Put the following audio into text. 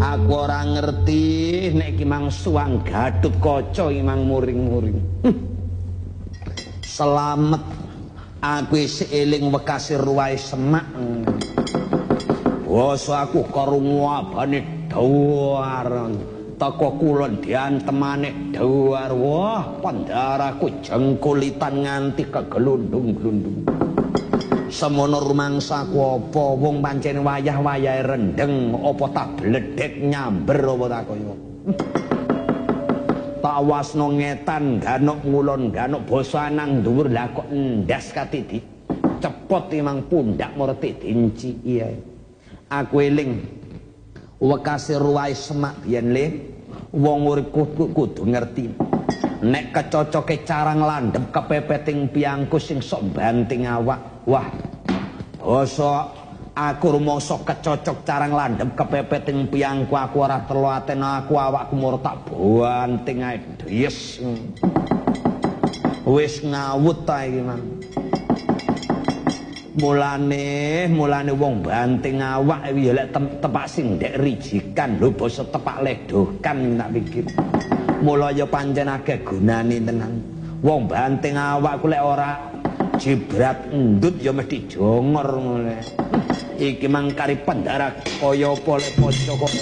Aku ora ngerti nek iki mang suwang Gatut Kaca imang muring-muring. Selamet aku isih eling wekase ruwahe Semak. Basa aku krungu abane dawar. Teko kulon diantemane dawar. Wah, pandaraku jengkulitan nganti kegelundung-glundung. Semono rumangsaku apa wong pancen wayah-wayahe rendeng apa tak bledek nyamber apa tak kaya. Tak wasno ngetan ganok ngulon ganok basa nang dhuwur lah kok ndas katiti. Cepot imang pundak murti dinci iya. Aku eling wekase ruwahe Semak biyen le wong urip kudu ngerti. Nek kecocoke carang landhep kepepeting piyangku sing sok banting awak. Wah, basa aku rumangsa kecocok carang landhep kepepeting piyangku aku ora telu aten aku awakku mur tak banting ae yes. Wis ngawut ta iki mang. Mulane wong banting awak ya lek tepak sing ndek rijikan lho basa tepak ledokan tak pikir. Mula ya pancen akeh gunane tenan. Wong banting awak ku lek ora jibrat endut ya mesti jongor ngene. Iki mang kari pendara kaya apa lek poco